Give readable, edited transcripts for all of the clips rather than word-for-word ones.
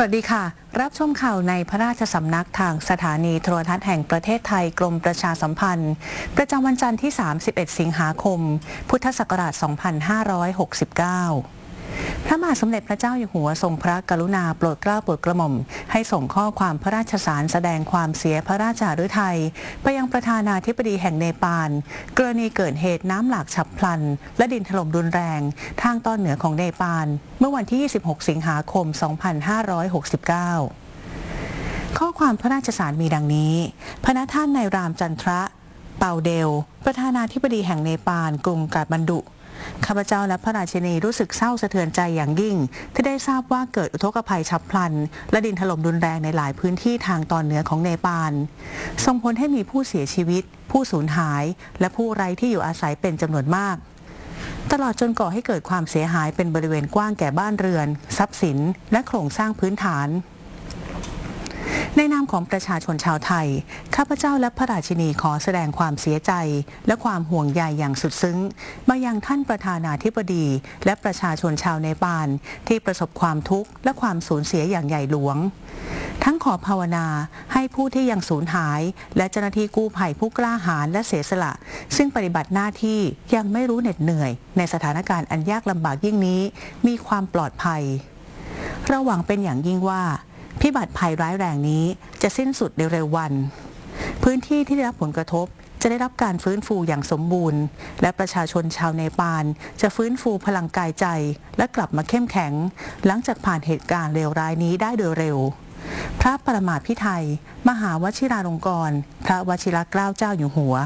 วัสดีค่ะรับชมข่าวในพระราชสำนักทางสถานีโทรทัศน์แห่งประเทศไทยกรมประชาสัมพันธ์ประจำวันจันทร์ที่ 31 สิงหาคม พุทธศักราช 2569 พระมหาสมเด็จพระเจ้าอยู่หัวทรงพระกรุณาโปรดเกล้าโปรดกระหม่อมให้ส่งข้อความพระราชสารแสดงความเสียพระราชฤทัยไปยังประธานาธิบดีแห่งเนปาลกรณีเกิดเหตุน้ำหลากฉับพลันและดินถล่มรุนแรงทางตอนเหนือของเนปาลเมื่อวันที่ 26 สิงหาคม 2569 ข้อความพระราชสารมีดังนี้พระท่านนายรามจันทระเปาเดลประธานาธิบดีแห่งเนปาลกรุงกาฐมันดุข้าพเจ้าและพระราชินีรู้สึกเศร้าสะเทือนใจอย่างยิ่งที่ได้ทราบว่าเกิดอุทกภัยฉับพลันและดินถล่มรุนแรงในหลายพื้นที่ทางตอนเหนือของเนปาลส่งผลให้มีผู้เสียชีวิตผู้สูญหายและผู้ไร้ที่อยู่อาศัยเป็นจำนวนมากตลอดจนก่อให้เกิดความเสียหายเป็นบริเวณกว้างแก่บ้านเรือนทรัพย์สินและโครงสร้างพื้นฐานในนามของประชาชนชาวไทยข้าพเจ้าและพระราชินีขอแสดงความเสียใจและความห่วงใยอย่างสุดซึ้งมายังท่านประธานาธิบดีและประชาชนชาวเนปาลที่ประสบความทุกข์และความสูญเสียอย่างใหญ่หลวงทั้งขอภาวนาให้ผู้ที่ยังสูญหายและเจ้าหน้าที่กู้ภัยผู้กล้าหาญและเสียสละซึ่งปฏิบัติหน้าที่ยังไม่รู้เหน็ดเหนื่อยในสถานการณ์อันยากลำบากยิ่งนี้มีความปลอดภัยเราหวังเป็นอย่างยิ่งว่าพิบัติภัยร้ายแรงนี้จะสิ้นสุดในเร็ววันพื้นที่ที่ได้รับผลกระทบจะได้รับการฟื้นฟูอย่างสมบูรณ์และประชาชนชาวเนปาลจะฟื้นฟูพลังกายใจและกลับมาเข้มแข็งหลังจากผ่านเหตุการณ์เลวร้ายนี้ได้โดยเร็วพระปรมาภิไธยมหาวชิราลงกรณ์พระวชิรเกล้าเจ้าอยู่หัว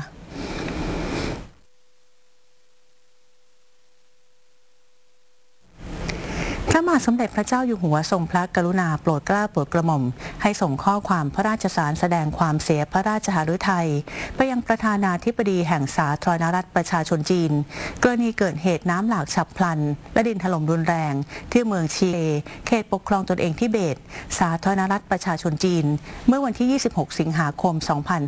พระมหาสมเด็จพระเจ้าอยู่หัวทรงพระกรุณาโปรดเกล้าโปรดกระหม่อมให้ส่งข้อความพระราชสารแสดงความเสียพระราชฤทัยไปยังประธานาธิบดีแห่งสาธารณรัฐประชาชนจีนกรณีเกิดเหตุน้ำหลากฉับพลันและดินถล่มรุนแรงที่เมืองชีเอเขตปกครองตนเองทิเบตสาธารณรัฐประชาชนจีนเมื่อวันที่ 26 สิงหาคม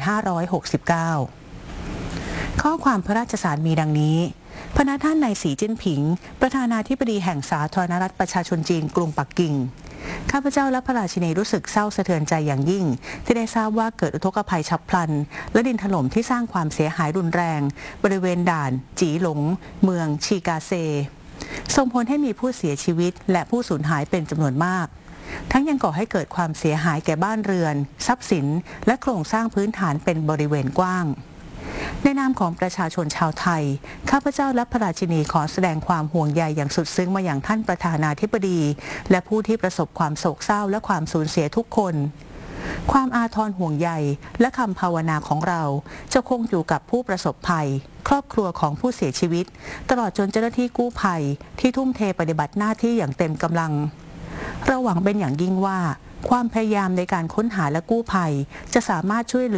2569 ข้อความพระราชสารมีดังนี้พระท่านนายสีจิ้นผิงประธานาธิบดีแห่งสาธารณรัฐประชาชนจีนกรุงปักกิ่งข้าพเจ้าและพระราชินีรู้สึกเศร้าสะเทือนใจอย่างยิ่งที่ได้ทราบว่าเกิดอุทกภัยฉับพลันและดินถล่มที่สร้างความเสียหายรุนแรงบริเวณด่านจีหลงเมืองชีกาเซส่งผลให้มีผู้เสียชีวิตและผู้สูญหายเป็นจำนวนมากทั้งยังก่อให้เกิดความเสียหายแก่บ้านเรือนทรัพย์สินและโครงสร้างพื้นฐานเป็นบริเวณกว้างในนามของประชาชนชาวไทยข้าพเจ้าและพระราชินีขอแสดงความห่วงใยอย่างสุดซึ้งมาอย่างท่านประธานาธิบดีและผู้ที่ประสบความโศกเศร้าและความสูญเสียทุกคนความอาทรห่วงใยและคำภาวนาของเราจะคงอยู่กับผู้ประสบภัยครอบครัวของผู้เสียชีวิตตลอดจนเจ้าหน้าที่กู้ภัยที่ทุ่มเทปฏิบัติหน้าที่อย่างเต็มกำลังเราหวังเป็นอย่างยิ่งว่าความพยายามในการค้นหาและกู้ภัยจะสามารถช่วยเหลือ